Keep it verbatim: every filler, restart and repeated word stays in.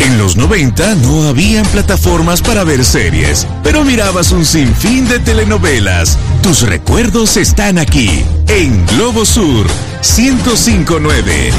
En los noventa no habían plataformas para ver series, pero mirabas un sinfín de telenovelas. Tus recuerdos están aquí, en Globo Sur ciento cinco punto nueve.